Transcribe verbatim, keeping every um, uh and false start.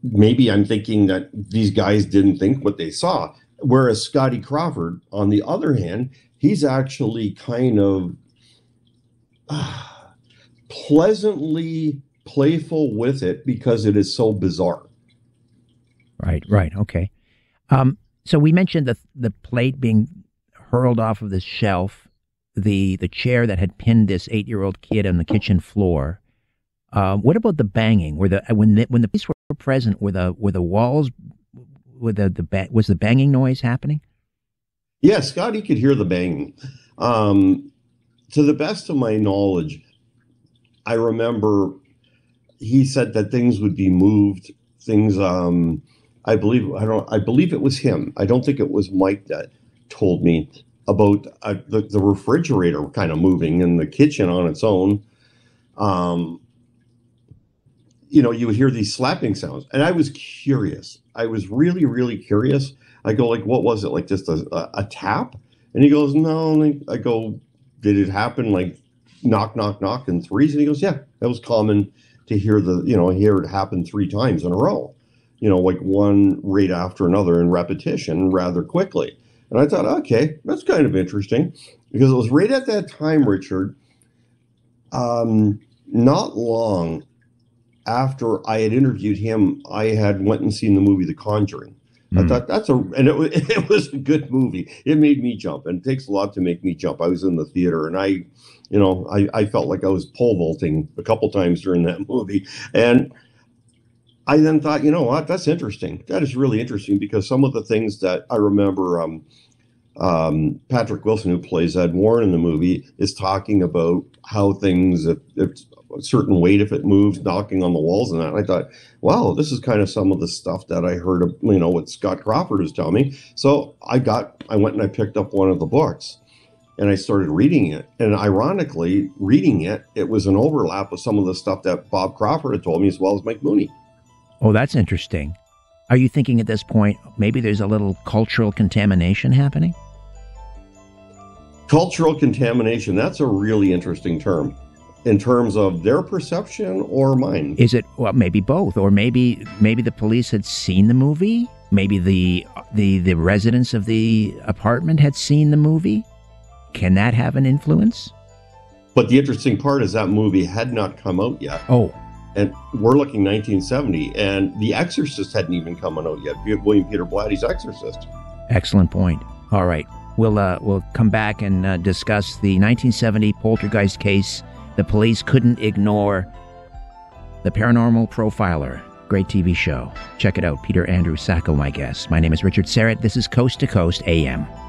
maybe I'm thinking that these guys didn't think what they saw. Whereas Scotty Crawford, on the other hand, he's actually kind of uh, pleasantly playful with it because it is so bizarre. Right, right, okay. Um, so we mentioned the the plate being hurled off of the shelf, the the chair that had pinned this eight-year-old kid on the kitchen floor. Uh, what about the banging? Were the when the, when the police were present, were the were the walls, were the the ba- was the banging noise happening? Yeah, Scotty could hear the banging. Um, to the best of my knowledge, I remember he said that things would be moved. Things, um, I believe, I don't, I believe it was him. I don't think it was Mike that told me about uh, the the refrigerator kind of moving in the kitchen on its own. Um, you know, you would hear these slapping sounds. And I was curious. I was really, really curious. I go like, what was it? Like just a, a, a tap? And he goes, no. And I go, did it happen like knock, knock, knock in threes? And he goes, yeah, that was common to hear the, you know, hear it happen three times in a row, you know, like one right after another in repetition rather quickly. And I thought, okay, that's kind of interesting because it was right at that time, Richard, um, not long after I had interviewed him, I had went and seen the movie The Conjuring. Mm. I thought that's a, and it was, it was a good movie. It made me jump, and it takes a lot to make me jump. I was in the theater, and I, you know, I, I felt like I was pole vaulting a couple times during that movie. And I then thought, you know what, that's interesting. That is really interesting because some of the things that I remember, um, um, Patrick Wilson, who plays Ed Warren in the movie, is talking about how things, if, if a certain weight, if it moves, knocking on the walls and that. And I thought, wow, this is kind of some of the stuff that I heard of, you know, what Scott Crawford was telling me. So I got, I went and I picked up one of the books and I started reading it. And ironically, reading it, it was an overlap with some of the stuff that Bob Crawford had told me as well as Mike Mooney. Oh, that's interesting. Are you thinking at this point, maybe there's a little cultural contamination happening? Cultural contamination, that's a really interesting term. In terms of their perception or mine? Is it, well, maybe both, or maybe maybe the police had seen the movie, maybe the the the residents of the apartment had seen the movie. Can that have an influence? But the interesting part is that movie had not come out yet. Oh. And we're looking nineteen seventy, and The Exorcist hadn't even come out yet. William Peter Blatty's Exorcist. Excellent point. All right, we'll uh, we'll come back and uh, discuss the nineteen seventy poltergeist case. The police couldn't ignore. The Paranormal Profiler. Great T V show. Check it out. Peter Andrew Sacco, my guest. My name is Richard Serrett. This is Coast to Coast A M.